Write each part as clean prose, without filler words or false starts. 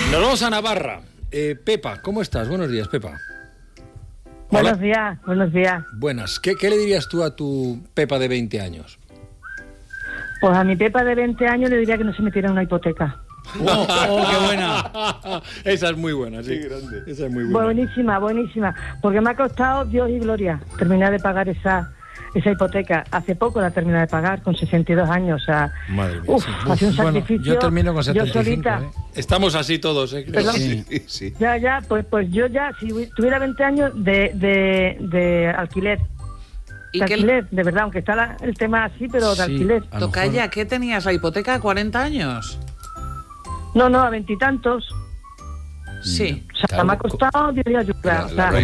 Nos vamos a Navarra. Pepa, ¿cómo estás? Buenos días, Pepa. Buenos días. Buenas. ¿Qué le dirías tú a tu Pepa de 20 años? Pues a mi Pepa de 20 años le diría que no se metiera en una hipoteca. ¡Qué buena! Esa es muy buena, sí. Grande. Esa es muy buena. Buenísima. Porque me ha costado Dios y gloria terminar de pagar esa hipoteca. Hace poco la terminé de pagar, con 62 años. O sea, madre mía, ha sido un sacrificio. Yo termino con 75, yo solita. Estamos así todos, ¿eh? Creo. Sí. Ya, pues yo ya, si tuviera 20 años de alquiler. ¿Y de qué alquiler, de verdad, aunque está el tema así, pero de alquiler. Tocaya, ¿qué tenías? ¿La hipoteca a 40 años? No, a 20 y tantos. Sí. O sea, me ha costado, diría yo. O sea,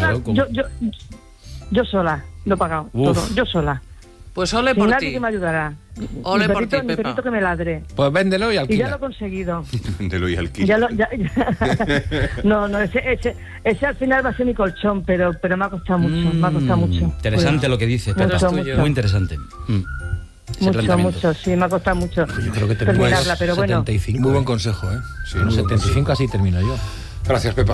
yo sola lo he pagado. Todo, yo sola. Pues ole Sin por nadie ti. que me ayudara. Ole por ti, Mi Pepa. perrito que me ladre. Pues véndelo y Y ya alquila. lo he conseguido. Véndelo y alquila. No, ese al final va a ser mi colchón, pero me ha costado mucho, Interesante lo que dice, Pepa. Mucho. Muy interesante. Mucho, sí, me ha costado mucho. Yo creo que terminarla, pero bueno. 75. Muy buen consejo, ¿eh? Sí, los 75 así termino yo. Gracias, Pepa.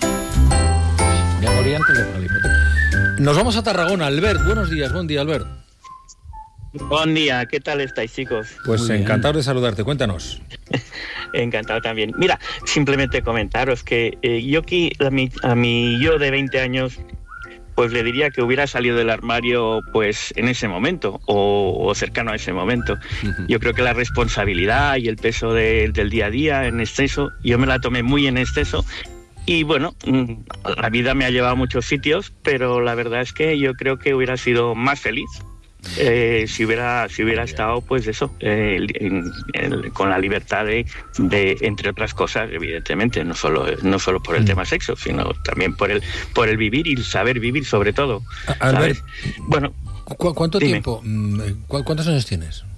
Me morí antes de poner la hipoteca. Nos vamos a Tarragona. Albert, buenos días. Buen día, Albert. Buen día, ¿qué tal estáis, chicos? Pues Muy bien. encantado de saludarte. Cuéntanos. Encantado también. Mira, simplemente comentaros que yo aquí, a mi yo de 20 años, pues le diría que hubiera salido del armario pues en ese momento o cercano a ese momento. Yo creo que la responsabilidad y el peso del día a día en exceso, yo me la tomé muy en exceso. Y bueno, la vida me ha llevado a muchos sitios, pero la verdad es que yo creo que hubiera sido más feliz si hubiera estado, pues eso, con la libertad de, entre otras cosas, evidentemente, no solo por el tema sexo, sino también por el vivir y saber vivir sobre todo. Albert, ¿sabes? Bueno, ¿cuánto dime. tiempo? ¿Cuántos años tienes?